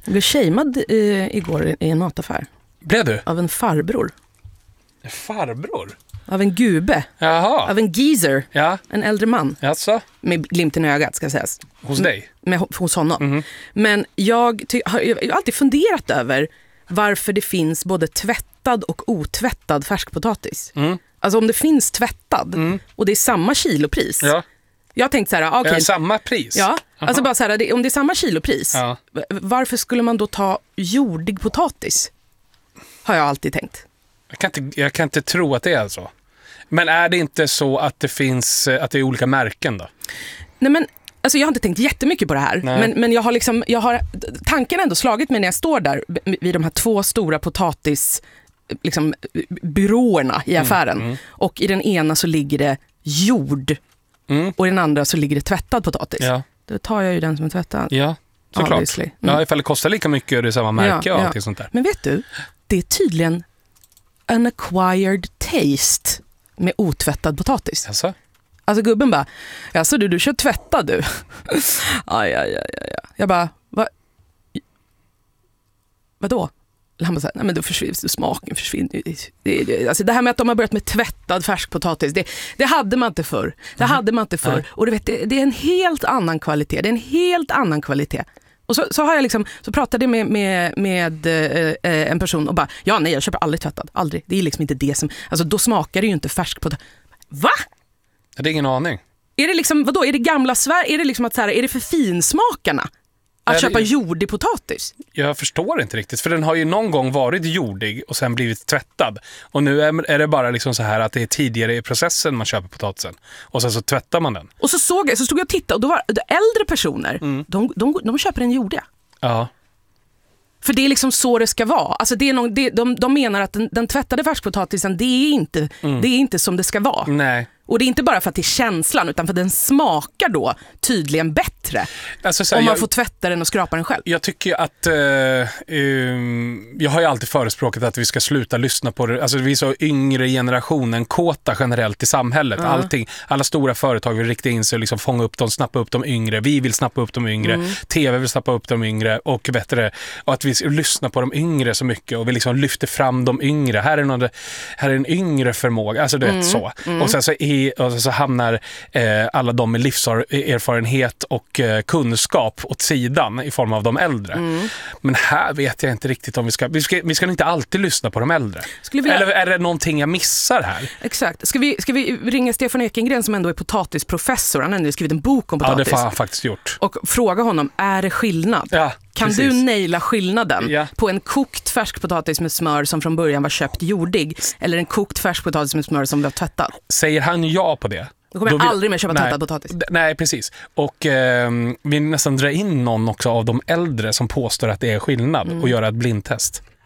Jag blev shamead igår i en mataffär. Blev du? Av en farbror. Farbror? Av en gube. Jaha. Av en geezer. Ja. En äldre man. Jaså? Med glimten i ögat, ska sägas. Hos dig? Hos honom. Men jag har alltid funderat över varför det finns både tvättad och otvättad färskpotatis. Alltså om det finns tvättad och det är samma kilopris. Ja. Jag har tänkt så här, okej. Samma pris? Ja, alltså bara så här, om det är samma kilopris, varför skulle man då ta jordig potatis? Har jag alltid tänkt. Jag kan inte tro att det är så. Men är det inte så att det finns, att det är olika märken då? Nej, men alltså jag har inte tänkt jättemycket på det här. Men jag har tanken ändå slagit mig när jag står där vid de här 2 stora potatis liksom, byråerna i affären. Och i den ena så ligger det jord. Och i den andra så ligger det tvättad potatis. Ja. Då tar jag ju den som är tvättad. Ja, såklart. Ja, ifall det kostar lika mycket och det är samma märke och allting sånt där. Men vet du, det är tydligen an acquired taste med otvättad potatis. Alltså gubben bara, alltså du kör tvättad du. Aj. Jag bara, vadå? Han bara så här, nej men då försvinner smaken, försvinner. Alltså det här med att de har börjat med tvättad färskpotatis, det hade man inte förr. Det hade man inte förr. Och du vet, det är en helt annan kvalitet. Det är en helt annan kvalitet. Och så har jag liksom, så pratade jag med en person och bara, nej jag köper aldrig tvättad, aldrig. Det är liksom inte det som, alltså då smakar det ju inte färskpotatis. Va? Det är ingen aning. Är det liksom, vadå, är det gamla Sverige, är det liksom att så här, är det för finsmakarna? Att köpa jordig potatis? Jag förstår inte riktigt. För den har ju någon gång varit jordig och sen blivit tvättad. Och nu är det bara liksom så här att det är tidigare i processen man köper potatisen. Och sen så tvättar man den. Och så stod jag och tittade och då var det äldre personer. De köper den jordiga. Ja. För det är liksom så det ska vara. Alltså det är de menar att den tvättade färskpotatisen, det är inte som det ska vara. Nej. Och det är inte bara för att det är känslan, utan för att den smakar då tydligen bättre. Alltså, om man får tvätta den och skrapa den själv. Jag tycker att jag har ju alltid förespråkat att vi ska sluta lyssna på det. Alltså vi är så yngre generationen, kåta generellt i samhället. Alla stora företag vill rikta in sig och liksom fånga upp dem, snappa upp de yngre. Vi vill snappa upp de yngre. TV vill snappa upp de yngre. Och att vi lyssnar på de yngre så mycket. Och vi liksom lyfter fram de yngre. Här är en yngre förmåga. Alltså du vet så. Och sen så hamnar alla de med livserfarenhet och kunskap åt sidan i form av de äldre. Men här vet jag inte riktigt om vi ska inte alltid lyssna på de äldre. Eller är det någonting jag missar här? Exakt. Ska vi ringa Stefan Ekengren som ändå är potatisprofessor? Han har ändå skrivit en bok om potatis. Ja, det har han faktiskt gjort. Och fråga honom, är det skillnad? Ja. Kan precis. Du naila skillnaden på en kokt färskpotatis med smör som från början var köpt jordig eller en kokt färskpotatis med smör som var tvättad? Säger han ja på det? Då kommer jag aldrig mer köpa tvättad potatis. Nej, precis. Och vi nästan drar in någon också av de äldre som påstår att det är skillnad och göra ett blindtest.